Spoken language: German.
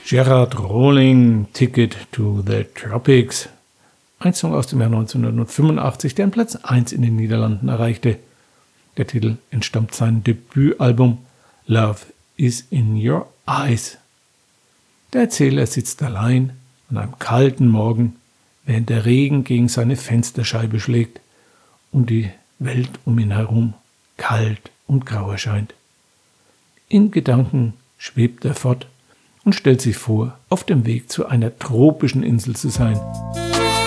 Gerard Rolling, Ticket to the Tropics. Ein Song aus dem Jahr 1985, der an Platz 1 in den Niederlanden erreichte. Der Titel entstammt seinem Debütalbum Love is in Your Eyes. Der Erzähler sitzt allein an einem kalten Morgen, während der Regen gegen seine Fensterscheibe schlägt und die Welt um ihn herum kalt und grau erscheint. In Gedanken schwebt er fort und stellt sich vor, auf dem Weg zu einer tropischen Insel zu sein.